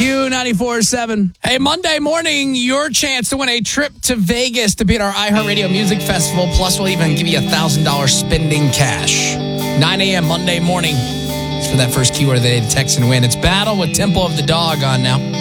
Q94.7. Hey, Monday morning, your chance to win a trip to Vegas to be at our iHeartRadio Music Festival. Plus, we'll even give you $1,000 spending cash. 9 a.m. Monday morning. For that first keyword of the day to text and win. It's Battle with Temple of the Dog on now.